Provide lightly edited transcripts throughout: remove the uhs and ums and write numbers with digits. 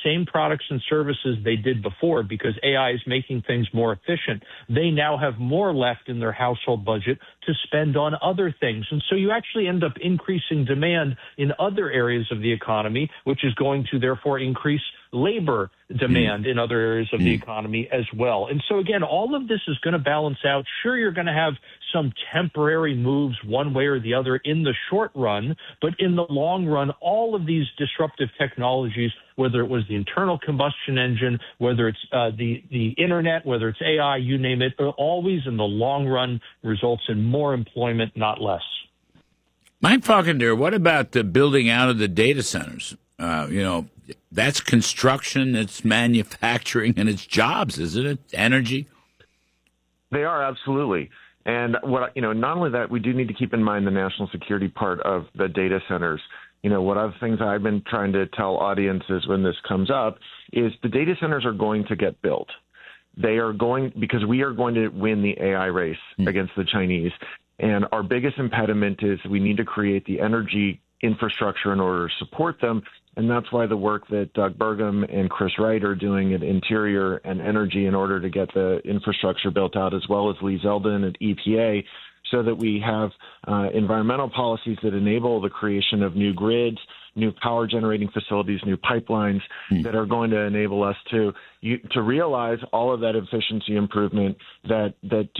same products and services they did before because AI is making things more efficient. They now have more left in their household budget to spend on other things. And so you actually end up increasing demand in other areas of the economy, which is going to therefore increase labor demand in other areas of the economy as well. And so, again, all of this is going to balance out. Sure, you're going to have some temporary moves one way or the other in the short run, but in the long run, all of these disruptive technologies, whether it was the internal combustion engine, whether it's the internet, whether it's AI, you name it, always in the long run results in more employment, not less. Mike Falconer, what about the building out of the data centers? That's construction, it's manufacturing, and it's jobs, isn't it? Energy? They are, absolutely. And not only that, we do need to keep in mind the national security part of the data centers. One of the things I've been trying to tell audiences when this comes up is the data centers are going to get built. They are going, because we are going to win the AI race against the Chinese. And our biggest impediment is we need to create the energy infrastructure in order to support them. And that's why the work that Doug Burgum and Chris Wright are doing at Interior and Energy in order to get the infrastructure built out, as well as Lee Zeldin at EPA, so that we have environmental policies that enable the creation of new grids, new power generating facilities, new pipelines that are going to enable us to realize all of that efficiency improvement that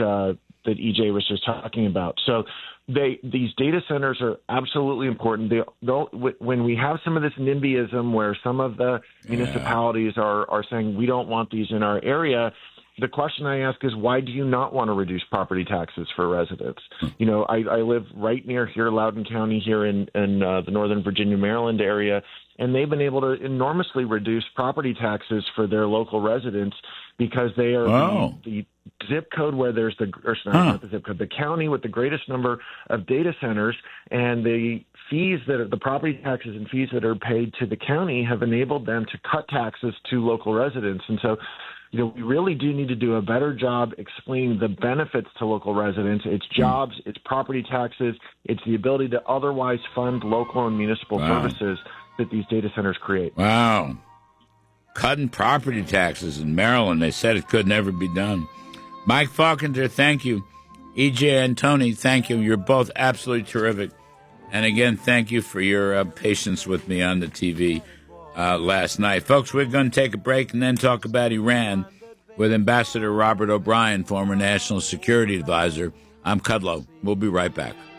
EJ was just talking about. So these data centers are absolutely important. When we have some of this NIMBYism where some of the municipalities are saying we don't want these in our area, the question I ask is, why do you not want to reduce property taxes for residents? I live right near here, Loudoun County here in the Northern Virginia, Maryland area, and they've been able to enormously reduce property taxes for their local residents because they are the zip code where there's not the zip code, the county with the greatest number of data centers, and the property taxes and fees that are paid to the county have enabled them to cut taxes to local residents. And so, we really do need to do a better job explaining the benefits to local residents. It's jobs, it's property taxes, it's the ability to otherwise fund local and municipal services that these data centers create. Wow. Cutting property taxes in Maryland, they said it could never be done. Mike Falconer, thank you. EJ and Tony, thank you. You're both absolutely terrific. And again, thank you for your patience with me on the TV last night. Folks, we're going to take a break and then talk about Iran with Ambassador Robert O'Brien, former National Security Advisor. I'm Kudlow. We'll be right back.